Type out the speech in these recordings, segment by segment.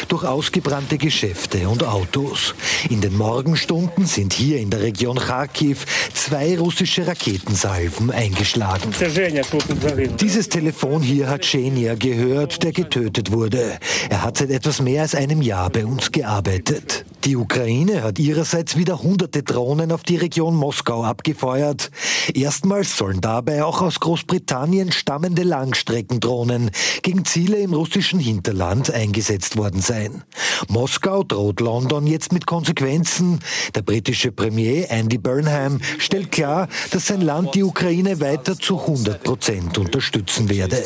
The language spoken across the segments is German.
durch ausgebrannte Geschäfte und Autos. In den Morgenstunden sind hier in der Region Kharkiv 2 russische Raketensalven eingeschlagen. Dieses Telefon hier hat Zhenya gehört, der getötet wurde. Er hat seit etwas mehr als einem Jahr bei uns gearbeitet. Die Ukraine hat ihrerseits wieder hunderte Drohnen auf die Region Moskau abgefeuert. Erstmals sollen dabei auch aus Großbritannien stammende Langstreckendrohnen gegen Ziele im russischen Hinterland eingesetzt worden sein. Moskau droht London jetzt mit Konsequenzen. Der britische Premier Andy Burnham stellt klar, dass sein Land die Ukraine weiter zu 100% unterstützen werde.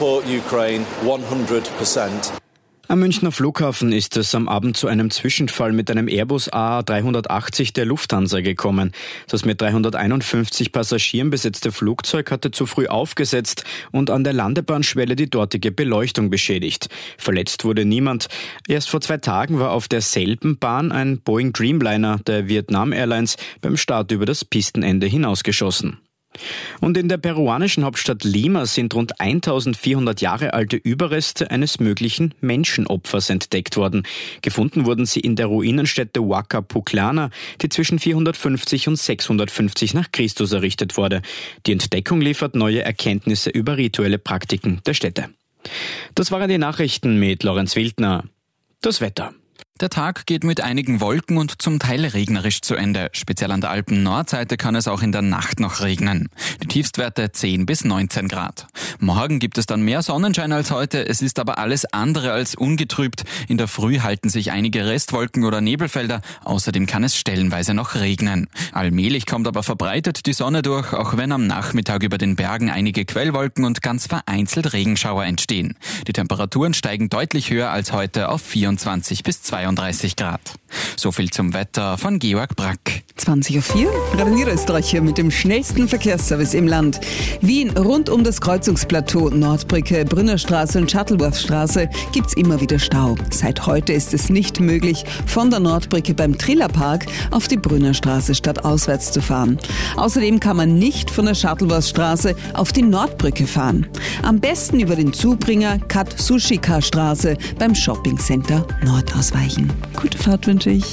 Am Münchner Flughafen ist es am Abend zu einem Zwischenfall mit einem Airbus A380 der Lufthansa gekommen. Das mit 351 Passagieren besetzte Flugzeug hatte zu früh aufgesetzt und an der Landebahnschwelle die dortige Beleuchtung beschädigt. Verletzt wurde niemand. Erst vor 2 Tagen war auf derselben Bahn ein Boeing Dreamliner der Vietnam Airlines beim Start über das Pistenende hinausgeschossen. Und in der peruanischen Hauptstadt Lima sind rund 1400 Jahre alte Überreste eines möglichen Menschenopfers entdeckt worden. Gefunden wurden sie in der Ruinenstätte Huaca Pucllana, die zwischen 450 und 650 nach Christus errichtet wurde. Die Entdeckung liefert neue Erkenntnisse über rituelle Praktiken der Stätte. Das waren die Nachrichten mit Lorenz Wildner. Das Wetter. Der Tag geht mit einigen Wolken und zum Teil regnerisch zu Ende. Speziell an der Alpen-Nordseite kann es auch in der Nacht noch regnen. Die Tiefstwerte 10 bis 19 Grad. Morgen gibt es dann mehr Sonnenschein als heute. Es ist aber alles andere als ungetrübt. In der Früh halten sich einige Restwolken oder Nebelfelder. Außerdem kann es stellenweise noch regnen. Allmählich kommt aber verbreitet die Sonne durch, auch wenn am Nachmittag über den Bergen einige Quellwolken und ganz vereinzelt Regenschauer entstehen. Die Temperaturen steigen deutlich höher als heute auf 24 bis 32 Grad. So viel zum Wetter von Georg Brack. 20:04 Uhr. Niederösterreich hier mit dem schnellsten Verkehrsservice im Land. Wien rund um das Kreuzungsplateau Nordbrücke, Brünnerstraße und Shuttleworthstraße gibt's immer wieder Stau. Seit heute ist es nicht möglich, von der Nordbrücke beim Trillerpark auf die Brünnerstraße stadtauswärts zu fahren. Außerdem kann man nicht von der Shuttleworthstraße auf die Nordbrücke fahren. Am besten über den Zubringer Katsushika-Straße beim Shoppingcenter Nord ausweichen. Gute Fahrt wünsche ich.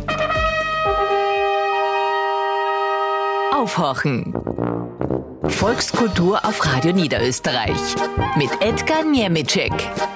Aufhorchen. Volkskultur auf Radio Niederösterreich mit Edgar Niemitschek.